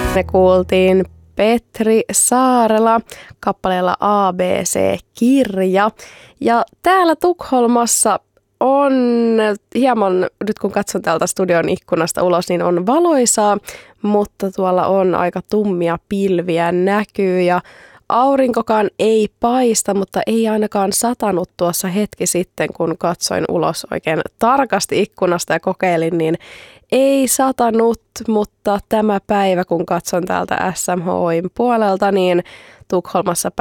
Me kuultiin Petri Saarela kappaleella ABC-kirja. Ja täällä Tukholmassa on hieman, nyt kun katson täältä studion ikkunasta ulos, niin on valoisaa, mutta tuolla on aika tummia pilviä näkyy ja aurinkokaan ei paista, mutta ei ainakaan satanut tuossa hetki sitten, kun katsoin ulos oikein tarkasti ikkunasta ja kokeilin, niin ei satanut, mutta tämä päivä, kun katson täältä SMHI:n puolelta, niin Tukholmassa